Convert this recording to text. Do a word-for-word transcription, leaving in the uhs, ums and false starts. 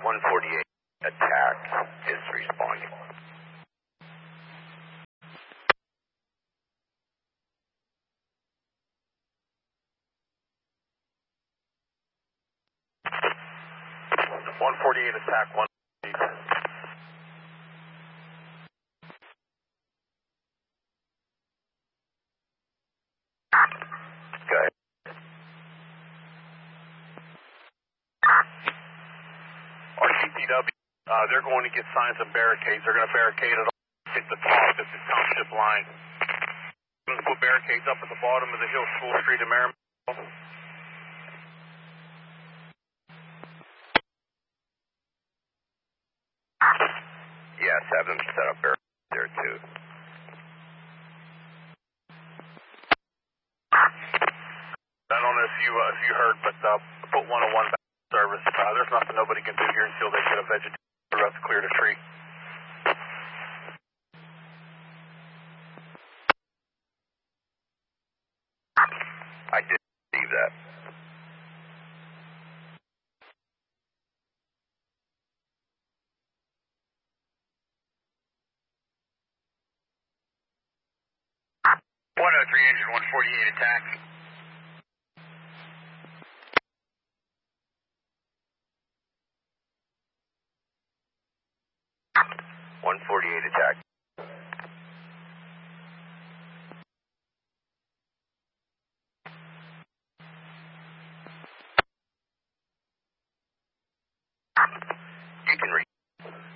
one forty-eight attack is responding. one forty-eight attack, one forty-eight. Okay. R C P W, uh, they're going to get signs of barricades. They're going to barricade it all at the top of the township line. We're going to put barricades up at the bottom of the hill, School Street in Merrimack. Yes, have them set up barricades there too. I don't know if you uh, if you heard, but uh, put one oh one back in service. Uh, there's nothing nobody can do here until they get a vegetation for us to clear the tree. I did receive that. one oh three engine one forty-eight attack.